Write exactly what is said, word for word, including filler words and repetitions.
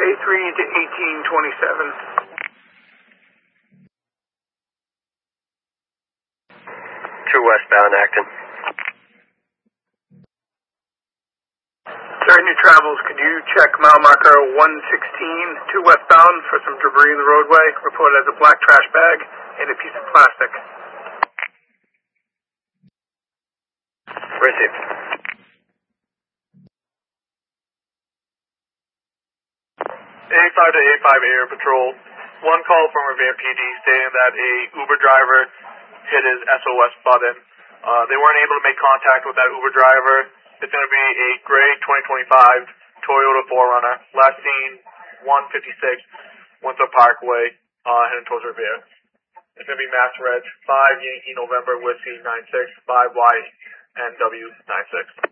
A three to eighteen twenty-seven. Two westbound, Acton. During your travels, could you check mile marker one sixteen, two westbound, for some debris in the roadway, reported as a black trash bag and a piece of plastic? Received. A five to A five Air Patrol. One call from Revere P D stating that a Uber driver hit his S O S button. Uh, they weren't able to make contact with that Uber driver. It's going to be a gray twenty twenty-five Toyota four runner. Last seen one fifty-six Winthrop Parkway, uh, heading towards Revere. It's going to be Mass Reg five Yankee November Whiskey nine six five Y N W nine six.